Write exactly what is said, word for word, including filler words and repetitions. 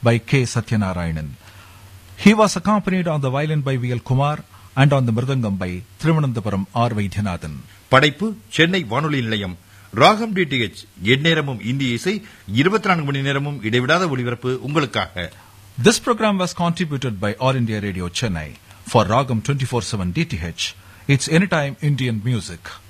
by K. Satyanarayanan. He was accompanied on the violin by V L Kumar and on the mridangam by Thiruvananthapuram R. Vaidyanathan. படைப்பு சென்னை வானொலி நிலையம். ராகம் DTH எந்நேரமும் இந்திய இசை இருபத்தி நான்கு மணி நேரமும் இடைவிடாத ஒளிபரப்பு உங்களுக்காக. This program was contributed by All India Radio Chennai. For Ragam twenty-four seven D T H, it's anytime Indian music.